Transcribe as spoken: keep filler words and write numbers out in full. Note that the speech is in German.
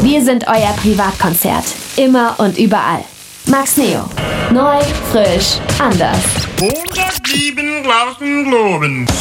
Wir sind euer Privatkonzert. Immer und überall. Max Neo. Neu, frisch, anders. hundertsieben Glauben Globen.